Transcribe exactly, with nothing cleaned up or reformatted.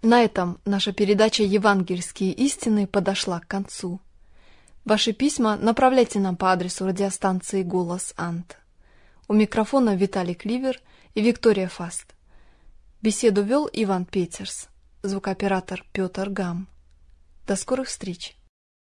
На этом наша передача «Евангельские истины» подошла к концу. Ваши письма направляйте нам по адресу радиостанции «Голос Ант». У микрофона Виталий Кливер и Виктория Фаст. Беседу вел Иван Петерс, звукооператор Петр Гам. До скорых встреч!